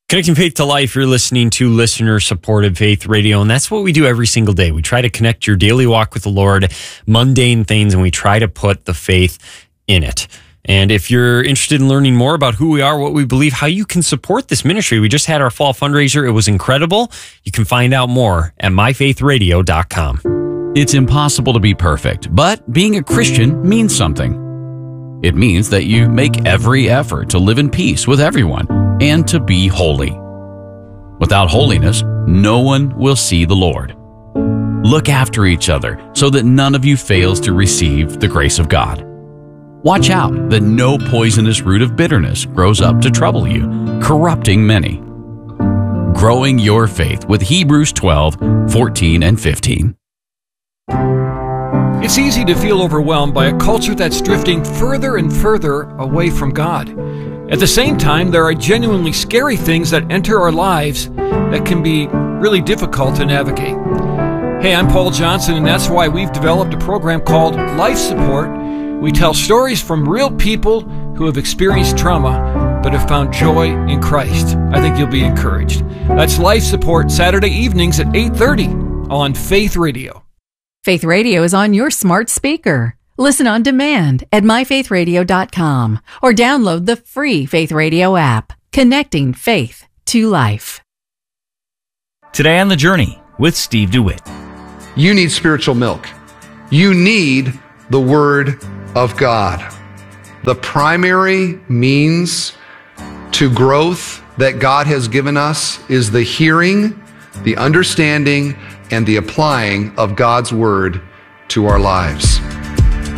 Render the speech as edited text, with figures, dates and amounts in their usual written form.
Connecting Faith to Life, you're listening to listener-supported Faith Radio, and that's what we do every single day. We try to connect your daily walk with the Lord, mundane things, and we try to put the faith in it. And if you're interested in learning more about who we are, what we believe, how you can support this ministry, we just had our fall fundraiser. It was incredible. You can find out more at myfaithradio.com. It's impossible to be perfect, but being a Christian means something. It means that you make every effort to live in peace with everyone and to be holy. Without holiness, no one will see the Lord. Look after each other so that none of you fails to receive the grace of God. Watch out that no poisonous root of bitterness grows up to trouble you, corrupting many. Growing your faith with Hebrews 12, 14, and 15. It's easy to feel overwhelmed by a culture that's drifting further and further away from God. At the same time, there are genuinely scary things that enter our lives that can be really difficult to navigate. Hey, I'm Paul Johnson, and that's why we've developed a program called Life Support. We tell stories from real people who have experienced trauma but have found joy in Christ. I think you'll be encouraged. That's Life Support, Saturday evenings at 8:30 on Faith Radio. Faith Radio is on your smart speaker. Listen on demand at myfaithradio.com or download the free Faith Radio app, connecting faith to life. Today on The Journey with Steve DeWitt. You need spiritual milk. You need the Word of God. The primary means to growth that God has given us is the hearing, the understanding, and the applying of God's Word to our lives.